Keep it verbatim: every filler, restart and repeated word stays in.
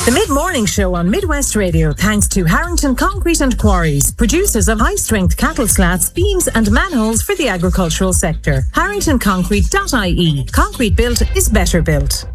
The Mid-Morning Show on Midwest Radio, thanks to Harrington Concrete and Quarries, producers of high-strength cattle slats, beams and manholes for the agricultural sector. harrington concrete dot I E. Concrete built is better built.